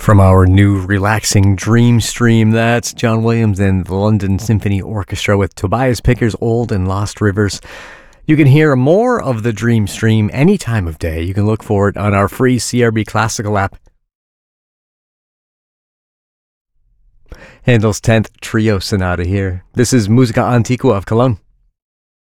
From our new relaxing Dream Stream, that's John Williams and the London Symphony Orchestra with Tobias Picker's Old and Lost Rivers. You can hear more of the Dream Stream any time of day. You can look for it on our free CRB Classical app. Handel's 10th Trio Sonata here. This is Musica Antigua of Cologne.